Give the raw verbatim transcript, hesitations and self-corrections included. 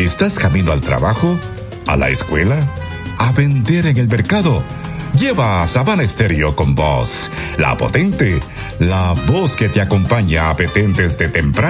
¿Estás camino al trabajo? ¿A la escuela? ¿A vender en el mercado? Lleva a Sabana Estéreo con vos, la potente, la voz que te acompaña a petentes de temprano